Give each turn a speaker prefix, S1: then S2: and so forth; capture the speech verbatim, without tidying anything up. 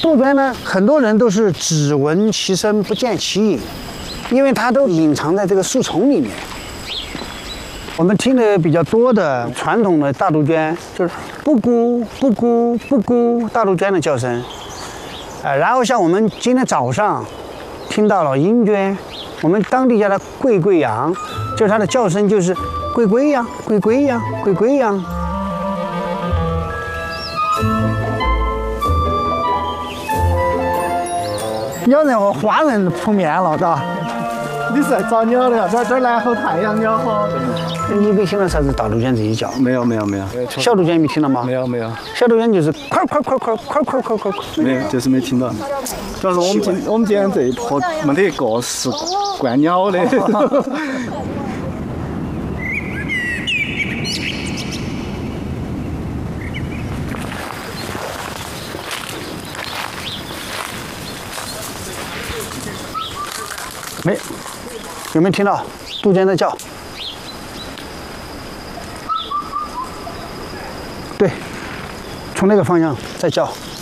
S1: 杜鹃呢，很多人都是只闻其声不见其影，因为它都隐藏在这个树丛里面。我们听的比较多的传统的大杜鹃就是布谷布谷布谷大杜鹃的叫声，呃，然后像我们今天早上听到了鹰鹃，我们当地叫它贵贵羊，就是它的叫声就是贵贵羊贵贵羊贵贵羊。
S2: 鸟在我华人出面了，是吧？你是来找鸟的呀？这这南后太阳鸟好。
S1: 你没听到啥子大杜鹃自己叫？
S2: 没有没有没有。
S1: 小杜鹃没听到吗？
S2: 没有没有。
S1: 小杜鹃就是快快快快快快快快快。
S2: 没有，就是没听到。主要是我们今我们今天这一坡没得一个是观鸟的。
S1: 没，有没有听到杜鹃在叫？对，从那个方向在叫。